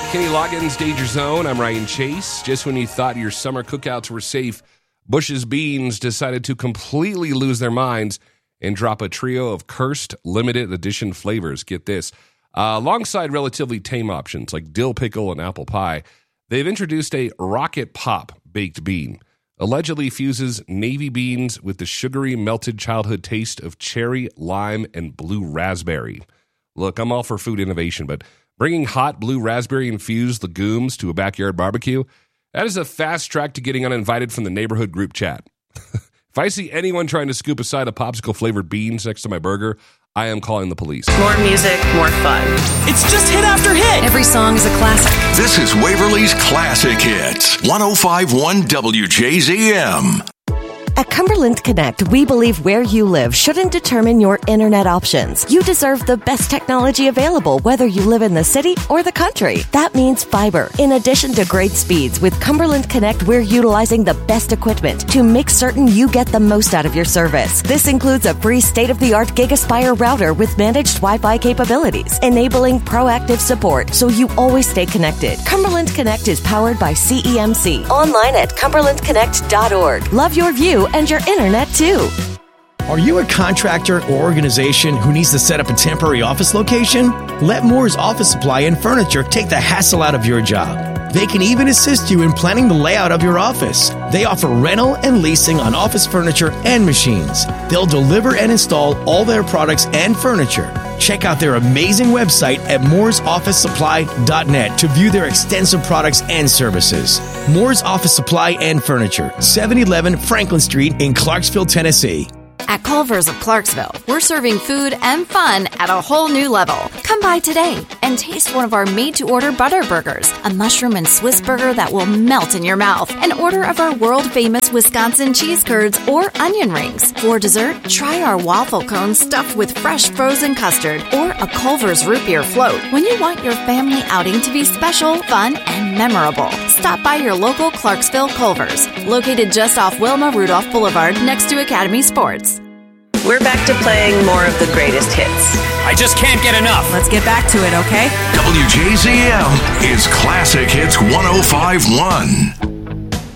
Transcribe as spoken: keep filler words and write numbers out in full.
Kenny Loggins, Danger Zone. I'm Ryan Chase. Just when you thought your summer cookouts were safe, Bush's Beans decided to completely lose their minds and drop a trio of cursed limited edition flavors. Get this. Uh, alongside relatively tame options like dill pickle and apple pie, they've introduced a Rocket Pop baked bean. Allegedly fuses navy beans with the sugary melted childhood taste of cherry, lime, and blue raspberry. Look, I'm all for food innovation, but bringing hot blue raspberry infused legumes to a backyard barbecue, that is a fast track to getting uninvited from the neighborhood group chat. If I see anyone trying to scoop aside a popsicle flavored beans next to my burger, I am calling the police. More music, more fun. It's just hit after hit. Every song is a classic. This is Waverly's Classic Hits. one oh five point one W J Z M. At Cumberland Connect, we believe where you live shouldn't determine your internet options. You deserve the best technology available, whether you live in the city or the country. That means fiber. In addition to great speeds, with Cumberland Connect, we're utilizing the best equipment to make certain you get the most out of your service. This includes a free state-of-the-art GigaSpire router with managed Wi-Fi capabilities, enabling proactive support so you always stay connected. Cumberland Connect is powered by C E M C. Online at cumberland connect dot org. Love your view and your internet too. Are you a contractor or organization who needs to set up a temporary office location? Let Moore's Office Supply and Furniture take the hassle out of your job. They can even assist you in planning the layout of your office. They offer rental and leasing on office furniture and machines. They'll deliver and install all their products and furniture. Check out their amazing website at moores office supply dot net to view their extensive products and services. Moore's Office Supply and Furniture, seven eleven Franklin Street in Clarksville, Tennessee. At Culver's of Clarksville, we're serving food and fun at a whole new level. Come by today and taste one of our made-to-order butter burgers, a mushroom and Swiss burger that will melt in your mouth, an order of our world-famous Wisconsin cheese curds or onion rings. For dessert, try our waffle cone stuffed with fresh frozen custard or a Culver's root beer float. When you want your family outing to be special, fun, and memorable, stop by your local Clarksville Culver's, located just off Wilma Rudolph Boulevard next to Academy Sports. We're back to playing more of the greatest hits. I just can't get enough. Let's get back to it, okay? W J Z M is Classic Hits one oh five point one.